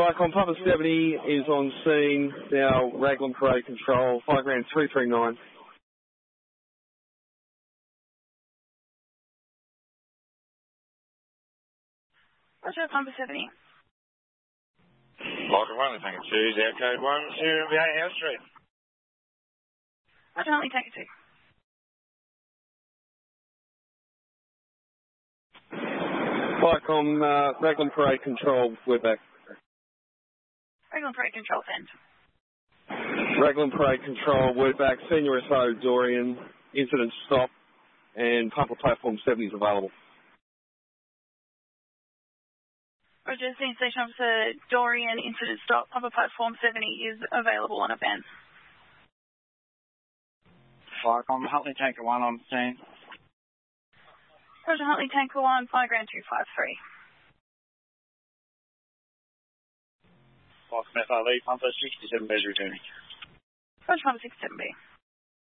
Viacom Papa 70 is on scene, now Raglan Parade Control, Flight Ground 339. Roger, Papa 70. Viacom 1, Tango 2, is our code 1, Sierra Vieja House Street. Roger, Huntley Tango 2. Viacom, Raglan Parade Control, we're back. Raglan Parade Control, send. Raglan Parade Control, we're back. Senior SO, Dorian, incident stop, and Papa Platform 70 is available. Roger, Senior Station Officer Dorian, incident stop, Papa Platform 70 is available on advance. Viacom, Huntley Tanker 1 on scene. Roger, Huntley Tanker 1, Flight Ground 253. Viacom FRV, Pumper 67 B's returning. Roger, Pumper 67B.